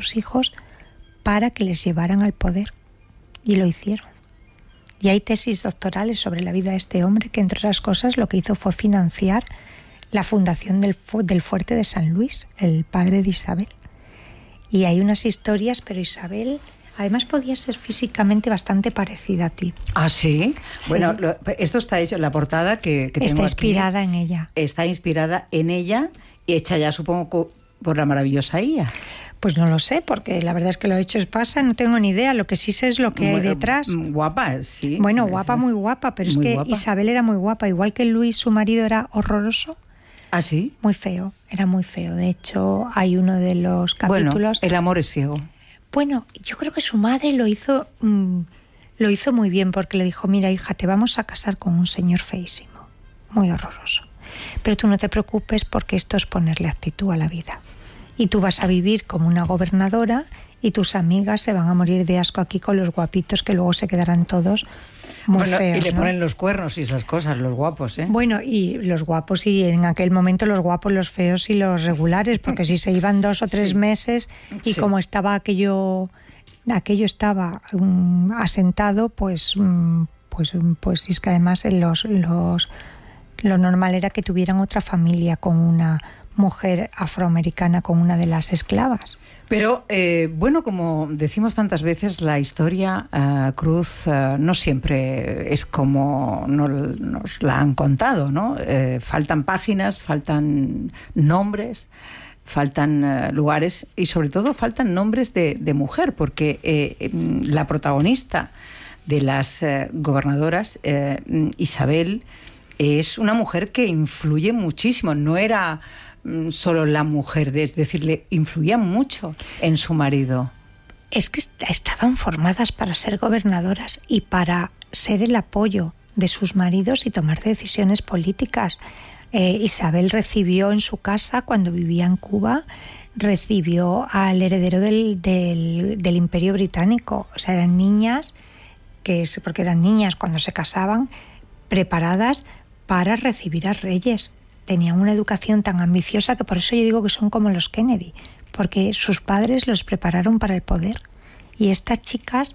sus hijos para que les llevaran al poder. Y lo hicieron. Y hay tesis doctorales sobre la vida de este hombre que, entre otras cosas, lo que hizo fue financiar la fundación del fuerte de San Luis, el padre de Isabel. Y hay unas historias, pero Isabel además podía ser físicamente bastante parecida a ti. ¿Ah, sí? Sí. Bueno, esto está hecho, la portada que tengo está aquí, inspirada en ella. está inspirada en ella y hecha ya, supongo, por la maravillosa ella. Pues no lo sé, porque la verdad es que lo hecho es pasa, no tengo ni idea. Lo que sí sé es lo que hay detrás. Guapa, sí. Bueno, guapa, muy guapa, pero es que guapa. Isabel era muy guapa, igual que Luis, su marido, era horroroso. ¿Ah, sí? Muy feo, era muy feo. De hecho, hay uno de los capítulos... Bueno, el amor es ciego. Bueno, yo creo que su madre lo hizo muy bien, porque le dijo, mira, hija, te vamos a casar con un señor feísimo, muy horroroso. Pero tú no te preocupes porque esto es ponerle actitud a la vida. Y tú vas a vivir como una gobernadora y tus amigas se van a morir de asco aquí con los guapitos que luego se quedarán todos muy feos. Y le ¿no? ponen los cuernos y esas cosas, los guapos, ¿eh? Bueno, y los guapos, y en aquel momento los guapos, los feos y los regulares, porque si se iban 2 o 3 meses y como estaba aquello estaba asentado, pues es que además lo normal era que tuvieran otra familia con una mujer afroamericana, con una de las esclavas. Pero, bueno, como decimos tantas veces, la historia, Cruz, no siempre es como nos la han contado, ¿no? Faltan páginas, faltan nombres, faltan lugares y sobre todo faltan nombres de mujer, porque la protagonista de las gobernadoras, Isabel, es una mujer que influye muchísimo. No era solo la mujer, es decir, le influía mucho en su marido. Es que estaban formadas para ser gobernadoras y para ser el apoyo de sus maridos y tomar decisiones políticas. Isabel recibió en su casa, cuando vivía en Cuba, recibió al heredero del Imperio Británico. O sea, eran niñas, porque eran niñas cuando se casaban, preparadas para recibir a reyes. Tenían una educación tan ambiciosa que por eso yo digo que son como los Kennedy, porque sus padres los prepararon para el poder. Y estas chicas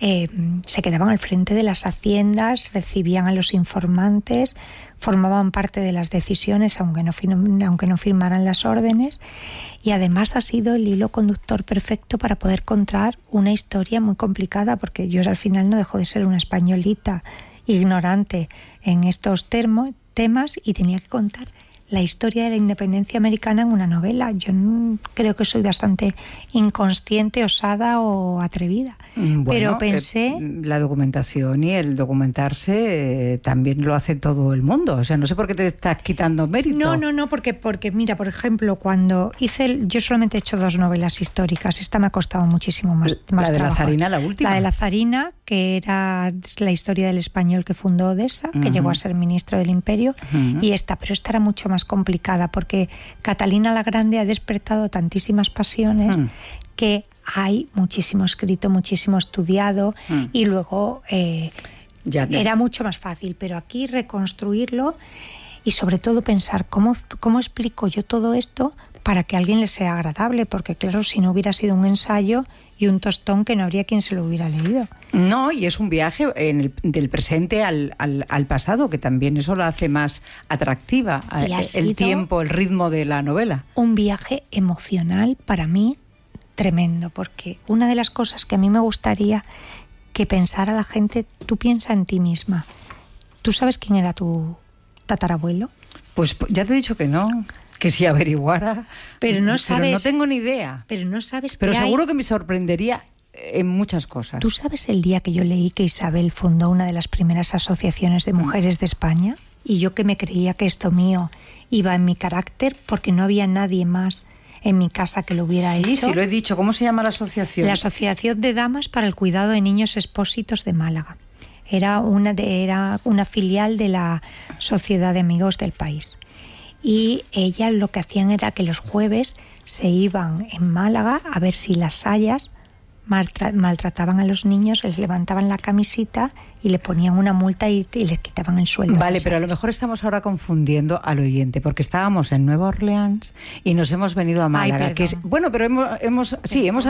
se quedaban al frente de las haciendas, recibían a los informantes, formaban parte de las decisiones, aunque no firmaran las órdenes. Y además ha sido el hilo conductor perfecto para poder contar una historia muy complicada, porque yo al final no dejo de ser una españolita ignorante en estos temas y tenía que contar la historia de la independencia americana en una novela. Yo creo que soy bastante inconsciente, osada o atrevida. Bueno, pero pensé... la documentación y el documentarse también lo hace todo el mundo. O sea, no sé por qué te estás quitando mérito. No, porque mira, por ejemplo, cuando yo solamente he hecho 2 novelas históricas. Esta me ha costado muchísimo más La de trabajo. la zarina, la última. La de la zarina, que era la historia del español que fundó Odessa, que llegó a ser ministro del Imperio, y pero esta era mucho más complicada, porque Catalina la Grande ha despertado tantísimas pasiones que hay muchísimo escrito, muchísimo estudiado, y luego era mucho más fácil. Pero aquí reconstruirlo y sobre todo pensar cómo explico yo todo esto para que a alguien le sea agradable, porque claro, si no hubiera sido un ensayo y un tostón que no habría quien se lo hubiera leído. No, y es un viaje del presente al pasado, que también eso lo hace más atractiva, el tiempo, el ritmo de la novela. Un viaje emocional para mí tremendo, porque una de las cosas que a mí me gustaría que pensara la gente, tú piensa en ti misma. ¿Tú sabes quién era tu tatarabuelo? Pues ya te he dicho que no. Que si averiguara, pero no tengo ni idea. Pero no sabes. Pero seguro que me sorprendería en muchas cosas. ¿Tú sabes el día que yo leí que Isabel fundó una de las primeras asociaciones de mujeres de España? Y yo que me creía que esto mío iba en mi carácter, porque no había nadie más en mi casa que lo hubiera hecho. Sí, lo he dicho. ¿Cómo se llama la asociación? La Asociación de Damas para el Cuidado de Niños Expósitos de Málaga. Era una filial de la Sociedad de Amigos del País. Y ellas lo que hacían era que los jueves se iban en Málaga a ver si las sayas maltrataban a los niños, les levantaban la camisita y le ponían una multa y les quitaban el sueldo. Vale, pero a lo mejor estamos ahora confundiendo al oyente, porque estábamos en Nueva Orleans y nos hemos venido a Málaga. Ay, pero hemos